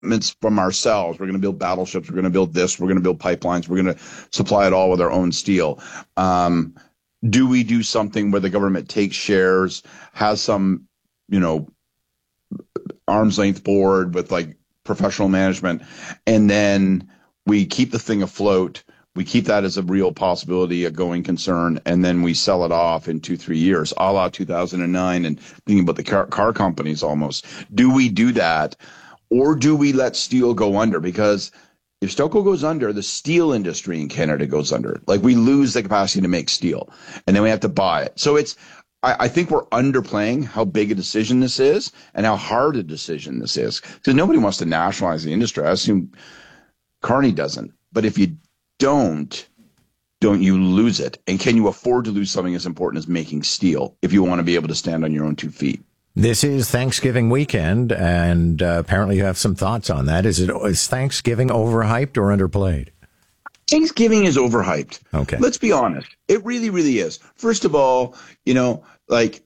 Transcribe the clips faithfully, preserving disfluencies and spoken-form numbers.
from ourselves. We're going to build battleships. We're going to build this. We're going to build pipelines. We're going to supply it all with our own steel. Um, do we do something where the government takes shares, has some, you know, arm's length board with like professional management, and then we keep the thing afloat? We keep that as a real possibility, a going concern, and then we sell it off in two, three years, a la two thousand nine, and thinking about the car, car companies almost. Do we do that? Or do we let steel go under? Because if Stelco goes under, the steel industry in Canada goes under. Like, we lose the capacity to make steel, and then we have to buy it. So it's, I, I think we're underplaying how big a decision this is and how hard a decision this is. Because nobody wants to nationalize the industry. I assume Carney doesn't. But if you don't, don't you lose it? And can you afford to lose something as important as making steel if you want to be able to stand on your own two feet? This is Thanksgiving weekend, and uh, apparently you have some thoughts on that. Is it is Thanksgiving overhyped or underplayed? Thanksgiving is overhyped. Okay. Let's be honest. It really, really is. First of all, you know, like,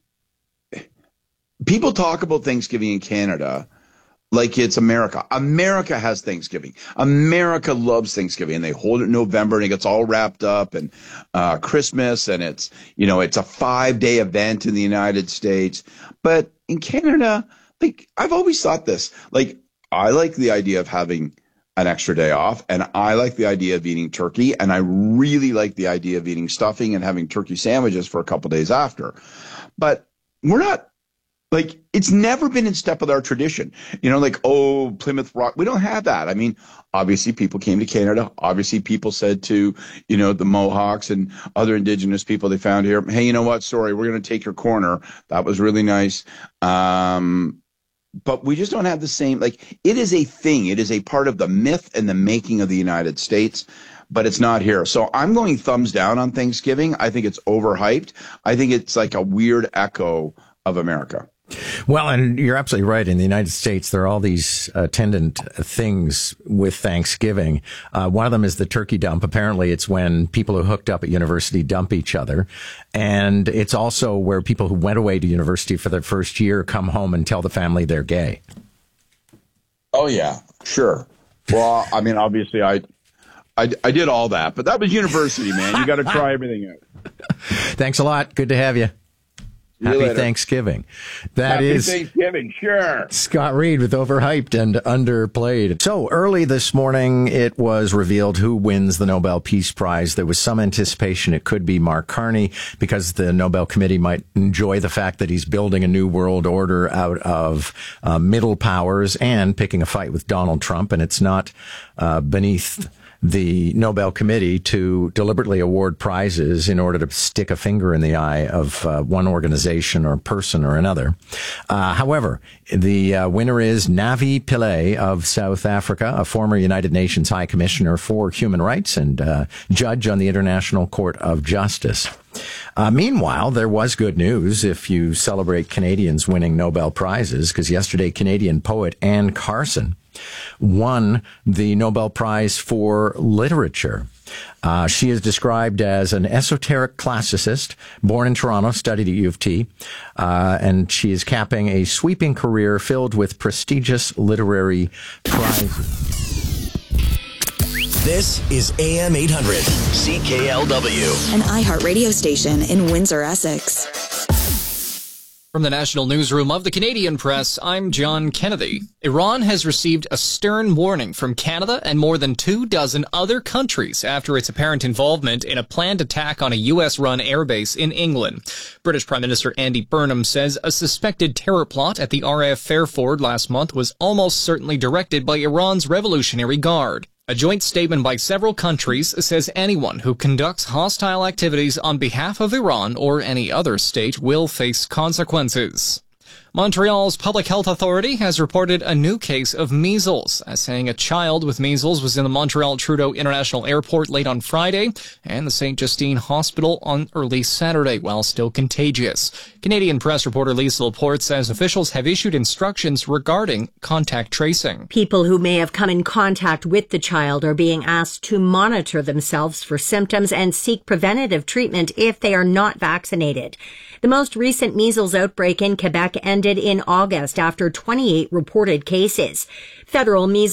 people talk about Thanksgiving in Canada like it's America. America has Thanksgiving. America loves Thanksgiving, and they hold it in November, and it gets all wrapped up, and uh, Christmas, and it's, you know, it's a five-day event in the United States. But in Canada, like, I've always thought this, like, I like the idea of having an extra day off, and I like the idea of eating turkey, and I really like the idea of eating stuffing and having turkey sandwiches for a couple days after. But we're not, like, it's never been in step with our tradition. You know, like, oh, Plymouth Rock. We don't have that. I mean, obviously people came to Canada. Obviously people said to, you know, the Mohawks and other Indigenous people they found here, hey, you know what? Sorry, we're going to take your corner. That was really nice. Um, but we just don't have the same, like, it is a thing. It is a part of the myth and the making of the United States, but it's not here. So I'm going thumbs down on Thanksgiving. I think it's overhyped. I think it's like a weird echo of America. Well, and you're absolutely right. In the United States, there are all these attendant things with Thanksgiving. Uh, one of them is the turkey dump. Apparently, it's when people who hooked up at university dump each other. And it's also where people who went away to university for their first year come home and tell the family they're gay. Oh, yeah, sure. Well, I mean, obviously, I, I, I did all that, but that was university, man. You got to try everything out. Thanks a lot. Good to have you. Happy Thanksgiving. That Happy is Thanksgiving, sure. Scott Reed with Overhyped and Underplayed. So early this morning, it was revealed who wins the Nobel Peace Prize. There was some anticipation it could be Mark Carney because the Nobel Committee might enjoy the fact that he's building a new world order out of uh, middle powers and picking a fight with Donald Trump. And it's not uh, beneath the Nobel Committee to deliberately award prizes in order to stick a finger in the eye of uh, one organization or person or another. Uh, however, the uh, winner is Navi Pillay of South Africa, a former United Nations High Commissioner for Human Rights and uh, judge on the International Court of Justice. Uh, meanwhile, there was good news if you celebrate Canadians winning Nobel Prizes, because yesterday Canadian poet Anne Carson won the Nobel Prize for Literature. Uh, she is described as an esoteric classicist, born in Toronto, studied at U of T, uh, and she is capping a sweeping career filled with prestigious literary prizes. This is A M eight hundred, C K L W. An iHeart radio station in Windsor, Essex. From the National Newsroom of the Canadian Press, I'm John Kennedy. Iran has received a stern warning from Canada and more than two dozen other countries after its apparent involvement in a planned attack on a U S-run airbase in England. British Prime Minister Andy Burnham says a suspected terror plot at the R A F Fairford last month was almost certainly directed by Iran's Revolutionary Guard. A joint statement by several countries says anyone who conducts hostile activities on behalf of Iran or any other state will face consequences. Montreal's Public Health Authority has reported a new case of measles, saying a child with measles was in the Montreal Trudeau International Airport late on Friday and the Saint Justine Hospital on early Saturday while still contagious. Canadian press reporter Lisa Laporte says officials have issued instructions regarding contact tracing. People who may have come in contact with the child are being asked to monitor themselves for symptoms and seek preventative treatment if they are not vaccinated. The most recent measles outbreak in Quebec ended ended in August after twenty-eight reported cases. Federal measles